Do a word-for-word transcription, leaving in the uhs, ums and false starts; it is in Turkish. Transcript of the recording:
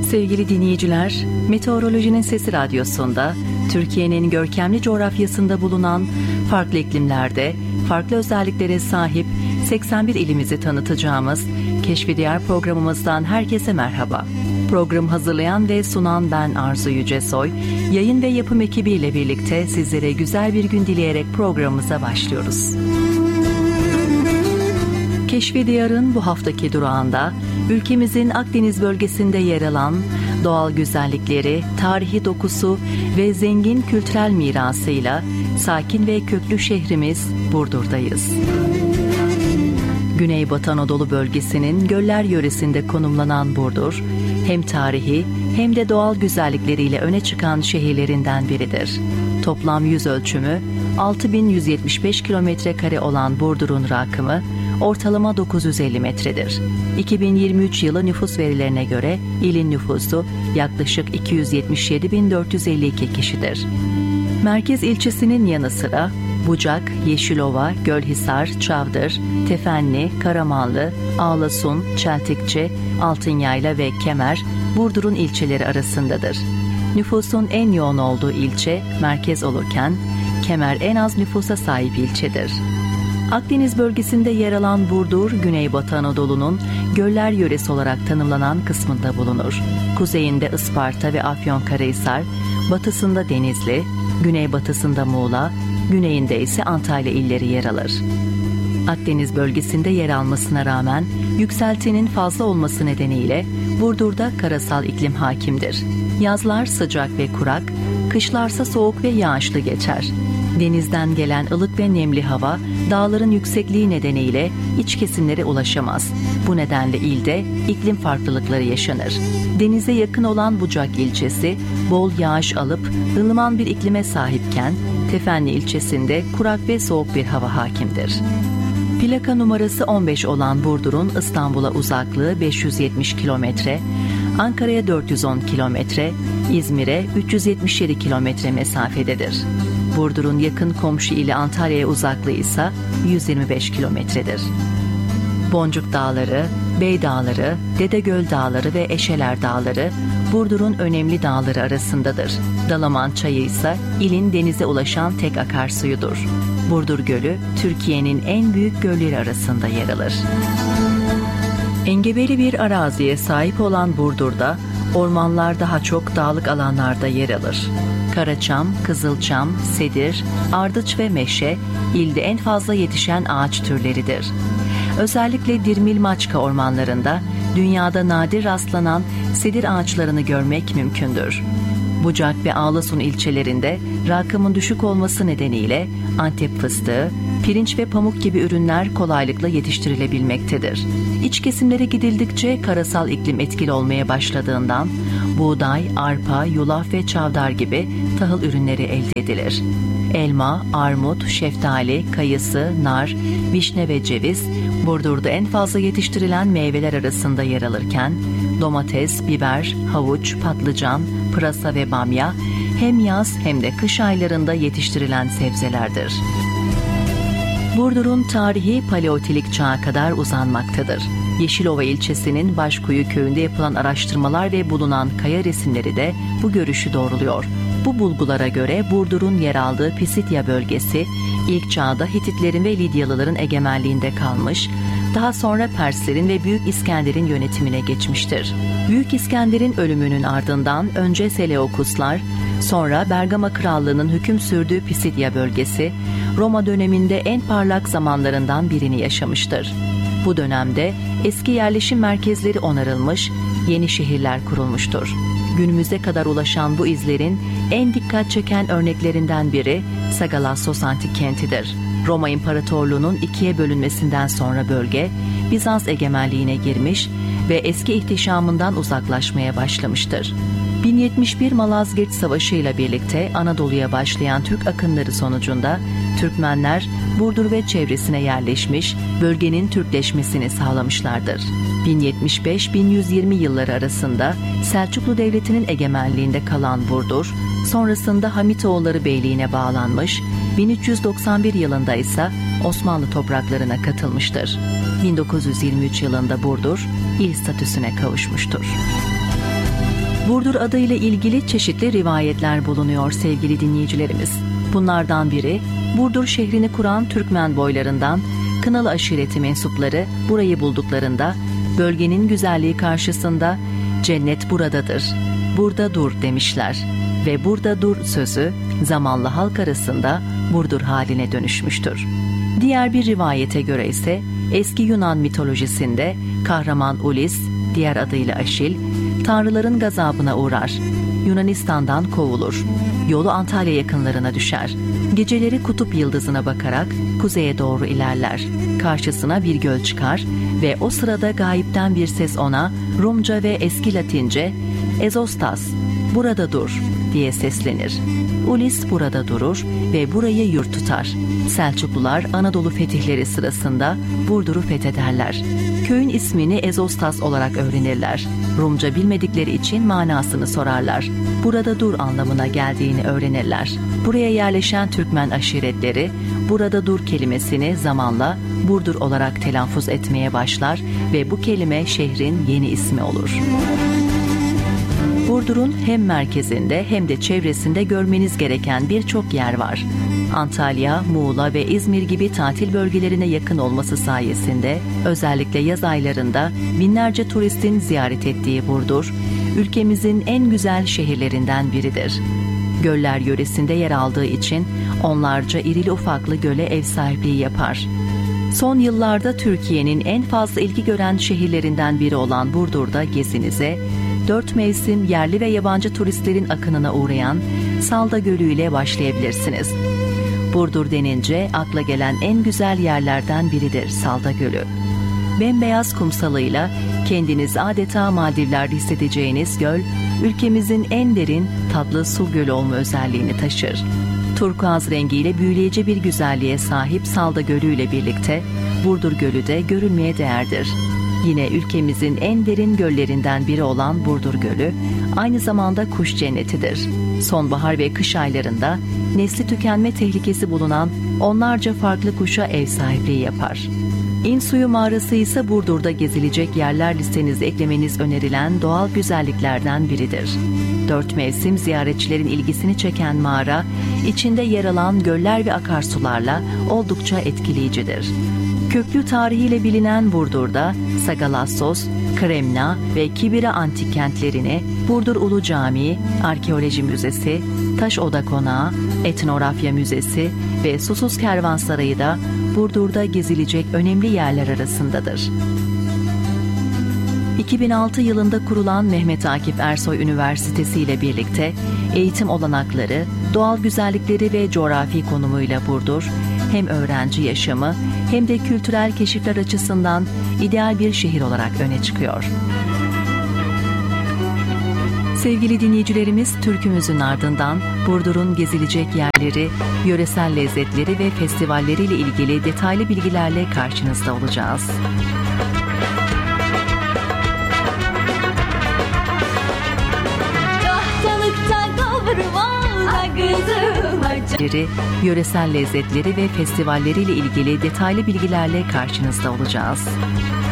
Sevgili dinleyiciler, Meteorolojinin Sesi Radyosu'nda Türkiye'nin görkemli coğrafyasında bulunan farklı iklimlerde, farklı özelliklere sahip seksen bir ilimizi tanıtacağımız Keşfi Diyar programımızdan herkese merhaba. Program hazırlayan ve sunan ben Arzu Yücesoy, yayın ve yapım ekibiyle birlikte sizlere güzel bir gün dileyerek programımıza başlıyoruz. Keşfi Diyar'ın bu haftaki durağında ülkemizin Akdeniz bölgesinde yer alan doğal güzellikleri, tarihi dokusu ve zengin kültürel mirasıyla sakin ve köklü şehrimiz Burdur'dayız. Güneybatı Anadolu bölgesinin Göller yöresinde konumlanan Burdur, hem tarihi hem de doğal güzellikleriyle öne çıkan şehirlerinden biridir. Toplam yüz ölçümü altı bin yüz yetmiş beş kilometre kare olan Burdur'un rakımı ortalama dokuz yüz elli metredir. iki bin yirmi üç yılı nüfus verilerine göre ilin nüfusu yaklaşık iki yüz yetmiş yedi bin dört yüz elli iki kişidir. Merkez ilçesinin yanı sıra Bucak, Yeşilova, Gölhisar, Çavdır, Tefenli, Karamanlı, Ağlasun, Çeltikçi, Altınyayla ve Kemer Burdur'un ilçeleri arasındadır. Nüfusun en yoğun olduğu ilçe merkez olurken Kemer en az nüfusa sahip ilçedir. Akdeniz bölgesinde yer alan Burdur, Güneybatı Anadolu'nun Göller yöresi olarak tanımlanan kısmında bulunur. Kuzeyinde Isparta ve Afyonkarahisar, batısında Denizli, güneybatısında Muğla, güneyinde ise Antalya illeri yer alır. Akdeniz bölgesinde yer almasına rağmen yükseltinin fazla olması nedeniyle Burdur'da karasal iklim hakimdir. Yazlar sıcak ve kurak, kışlarsa soğuk ve yağışlı geçer. Denizden gelen ılık ve nemli hava dağların yüksekliği nedeniyle iç kesimlere ulaşamaz. Bu nedenle ilde iklim farklılıkları yaşanır. Denize yakın olan Bucak ilçesi bol yağış alıp ılıman bir iklime sahipken Tefenli ilçesinde kurak ve soğuk bir hava hakimdir. Plaka numarası on beş olan Burdur'un İstanbul'a uzaklığı beş yüz yetmiş kilometre, Ankara'ya dört yüz on kilometre, İzmir'e üç yüz yetmiş yedi kilometre mesafededir. Burdur'un yakın komşu ili Antalya'ya uzaklığı ise yüz yirmi beş kilometredir. Boncuk Dağları, Bey Dağları, Dedegöl Dağları ve Eşeler Dağları Burdur'un önemli dağları arasındadır. Dalaman Çayı ise ilin denize ulaşan tek akarsuyudur. Burdur Gölü, Türkiye'nin en büyük gölleri arasında yer alır. Engebeli bir araziye sahip olan Burdur'da ormanlar daha çok dağlık alanlarda yer alır. Karaçam, kızılçam, sedir, ardıç ve meşe ilde en fazla yetişen ağaç türleridir. Özellikle Dirmil-Maçka ormanlarında dünyada nadir rastlanan sedir ağaçlarını görmek mümkündür. Bucak ve Ağlasun ilçelerinde rakımın düşük olması nedeniyle Antep fıstığı, pirinç ve pamuk gibi ürünler kolaylıkla yetiştirilebilmektedir. İç kesimlere gidildikçe karasal iklim etkili olmaya başladığından buğday, arpa, yulaf ve çavdar gibi tahıl ürünleri elde edilir. Elma, armut, şeftali, kayısı, nar, vişne ve ceviz Burdur'da en fazla yetiştirilen meyveler arasında yer alırken domates, biber, havuç, patlıcan, pırasa ve bamya hem yaz hem de kış aylarında yetiştirilen sebzelerdir. Burdur'un tarihi Paleolitik çağa kadar uzanmaktadır. Yeşilova ilçesinin Başkuyu köyünde yapılan araştırmalar ve bulunan kaya resimleri de bu görüşü doğruluyor. Bu bulgulara göre Burdur'un yer aldığı Pisidya bölgesi ilk çağda Hititlerin ve Lidyalıların egemenliğinde kalmış, daha sonra Perslerin ve Büyük İskender'in yönetimine geçmiştir. Büyük İskender'in ölümünün ardından önce Seleukuslar, sonra Bergama Krallığı'nın hüküm sürdüğü Pisidya bölgesi, Roma döneminde en parlak zamanlarından birini yaşamıştır. Bu dönemde eski yerleşim merkezleri onarılmış, yeni şehirler kurulmuştur. Günümüze kadar ulaşan bu izlerin en dikkat çeken örneklerinden biri Sagalassos antik kentidir. Roma İmparatorluğu'nun ikiye bölünmesinden sonra bölge Bizans egemenliğine girmiş ve eski ihtişamından uzaklaşmaya başlamıştır. bin yetmiş bir Malazgirt Savaşı ile birlikte Anadolu'ya başlayan Türk akınları sonucunda Türkmenler Burdur ve çevresine yerleşmiş, bölgenin Türkleşmesini sağlamışlardır. bin yetmiş beş bin yüz yirmi yılları arasında Selçuklu Devleti'nin egemenliğinde kalan Burdur, sonrasında Hamitoğulları Beyliğine bağlanmış, bin üç yüz doksan bir yılında ise Osmanlı topraklarına katılmıştır. bin dokuz yüz yirmi üç yılında Burdur il statüsüne kavuşmuştur. Burdur adıyla ilgili çeşitli rivayetler bulunuyor sevgili dinleyicilerimiz. Bunlardan biri, Burdur şehrini kuran Türkmen boylarından Kınalı aşireti mensupları burayı bulduklarında bölgenin güzelliği karşısında "Cennet buradadır, burada dur" demişler ve "burada dur" sözü zamanla halk arasında Burdur haline dönüşmüştür. Diğer bir rivayete göre ise eski Yunan mitolojisinde kahraman Ulis, diğer adıyla Aşil, tanrıların gazabına uğrar. Yunanistan'dan kovulur. Yolu Antalya yakınlarına düşer. Geceleri kutup yıldızına bakarak kuzeye doğru ilerler. Karşısına bir göl çıkar ve o sırada gayipten bir ses ona Rumca ve eski Latince "Ezostas, burada dur" diye seslenir. Ulis burada durur ve burayı yurt tutar. Selçuklular Anadolu fetihleri sırasında Burdur'u fethederler. Köyün ismini Ezostas olarak öğrenirler. Rumca bilmedikleri için manasını sorarlar. Burada dur anlamına geldiğini öğrenirler. Buraya yerleşen Türkmen aşiretleri burada dur kelimesini zamanla Burdur olarak telaffuz etmeye başlar ve bu kelime şehrin yeni ismi olur. Burdur'un hem merkezinde hem de çevresinde görmeniz gereken birçok yer var. Antalya, Muğla ve İzmir gibi tatil bölgelerine yakın olması sayesinde özellikle yaz aylarında binlerce turistin ziyaret ettiği Burdur, ülkemizin en güzel şehirlerinden biridir. Göller yöresinde yer aldığı için onlarca irili ufaklı göle ev sahipliği yapar. Son yıllarda Türkiye'nin en fazla ilgi gören şehirlerinden biri olan Burdur'da gezinize, dört mevsim yerli ve yabancı turistlerin akınına uğrayan Salda Gölü ile başlayabilirsiniz. Burdur denince akla gelen en güzel yerlerden biridir Salda Gölü. Bembeyaz kumsalıyla kendinizi adeta Maldivler'de hissedeceğiniz göl, ülkemizin en derin tatlı su gölü olma özelliğini taşır. Turkuaz rengiyle büyüleyici bir güzelliğe sahip Salda Gölü ile birlikte Burdur Gölü de görülmeye değerdir. Yine ülkemizin en derin göllerinden biri olan Burdur Gölü, aynı zamanda kuş cennetidir. Sonbahar ve kış aylarında nesli tükenme tehlikesi bulunan onlarca farklı kuşa ev sahipliği yapar. İnsuyu Mağarası ise Burdur'da gezilecek yerler listenize eklemeniz önerilen doğal güzelliklerden biridir. Dört mevsim ziyaretçilerin ilgisini çeken mağara, içinde yer alan göller ve akarsularla oldukça etkileyicidir. Köklü tarihiyle bilinen Burdur'da Sagalassos, Kremna ve Kibira antik kentlerini, Burdur Ulu Camii, Arkeoloji Müzesi, Taş Oda Konağı, Etnografya Müzesi ve Susuz Kervansarayı da Burdur'da gezilecek önemli yerler arasındadır. iki bin altı yılında kurulan Mehmet Akif Ersoy Üniversitesi ile birlikte eğitim olanakları, doğal güzellikleri ve coğrafi konumuyla Burdur, hem öğrenci yaşamı hem de kültürel keşifler açısından ideal bir şehir olarak öne çıkıyor. Sevgili dinleyicilerimiz, türkümüzün ardından Burdur'un gezilecek yerleri, yöresel lezzetleri ve festivalleriyle ilgili detaylı bilgilerle karşınızda olacağız. Yöresel lezzetleri ve festivalleriyle ilgili detaylı bilgilerle karşınızda olacağız.